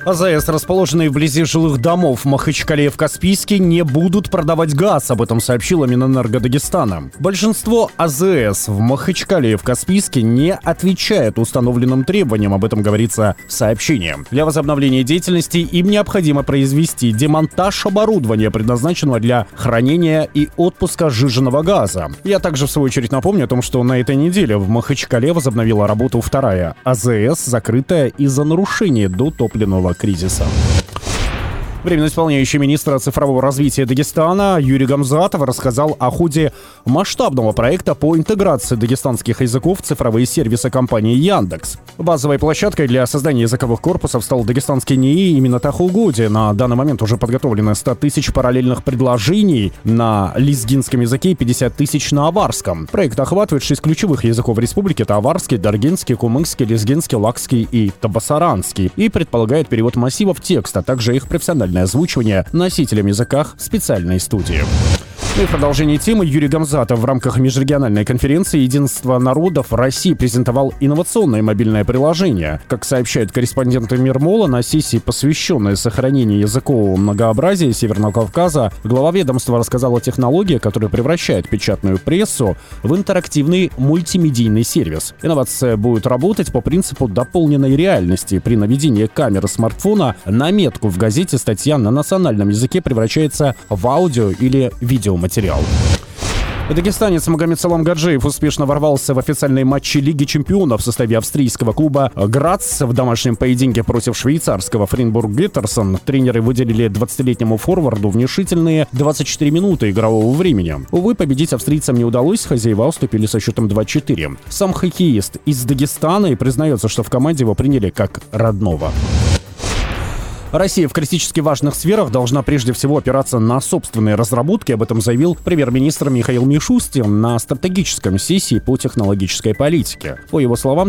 АЗС, расположенные вблизи жилых домов в Махачкале и в Каспийске, не будут продавать газ. Об этом сообщила Минэнерго Дагестана. Большинство АЗС в Махачкале и в Каспийске не отвечает установленным требованиям. Об этом говорится в сообщении. Для возобновления деятельности им необходимо произвести демонтаж оборудования, предназначенного для хранения и отпуска сжиженного газа. Я также, в свою очередь, напомню о том, что на этой неделе в Махачкале возобновила работу вторая АЗС, закрытая из-за нарушения дотопливного кризиса. Временно исполняющий министра цифрового развития Дагестана Юрий Гамзатов рассказал о ходе масштабного проекта по интеграции дагестанских языков в цифровые сервисы компании Яндекс. Базовой площадкой для создания языковых корпусов стал дагестанский НИИ имени Тахугоди. На данный момент уже подготовлено 100 тысяч параллельных предложений на лезгинском языке и 50 тысяч на аварском. Проект охватывает 6 ключевых языков республики. Это аварский, даргинский, кумыкский, лезгинский, лакский и табасаранский. И предполагает перевод массивов текста, а также их профессиональное озвучивание носителям языка в специальной студии. И в продолжении темы Юрий Гамзатов в рамках межрегиональной конференции «Единство народов России» презентовал инновационное мобильное приложение. Как сообщают корреспонденты Мирмола, на сессии, посвященной сохранению языкового многообразия Северного Кавказа, глава ведомства рассказал о технологии, которая превращает печатную прессу в интерактивный мультимедийный сервис. Инновация будет работать по принципу дополненной реальности. При наведении камеры смартфона на метку в газете статья на национальном языке превращается в аудио или видеоматериал. Дагестанец Магомед Салам Гаджиев успешно ворвался в официальные матчи Лиги чемпионов в составе австрийского клуба «Грац» в домашнем поединке против швейцарского «Фрейнбург-Геттерсон». Тренеры выделили 20-летнему форварду внушительные 24 минуты игрового времени. Увы, победить австрийцам не удалось, хозяева уступили со счетом 2-4. Сам хоккеист из Дагестана и признается, что в команде его приняли как родного. Россия в критически важных сферах должна прежде всего опираться на собственные разработки. Об этом заявил премьер-министр Михаил Мишустин на стратегическом сессии по технологической политике. По его словам,